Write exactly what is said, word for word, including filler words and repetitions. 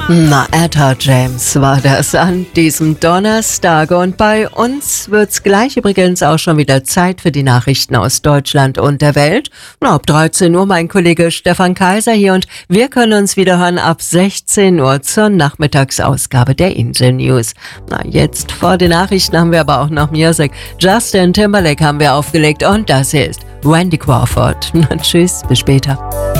Na, Etta James war das an diesem Donnerstag. Und bei uns wird's gleich übrigens auch schon wieder Zeit für die Nachrichten aus Deutschland und der Welt. Na, ab dreizehn Uhr mein Kollege Stefan Kaiser hier und wir können uns wieder hören ab sechzehn Uhr zur Nachmittagsausgabe der Insel News. Na, jetzt vor den Nachrichten haben wir aber auch noch Musik. Justin Timberlake haben wir aufgelegt und das hier ist Randy Crawford. Na, tschüss, bis später.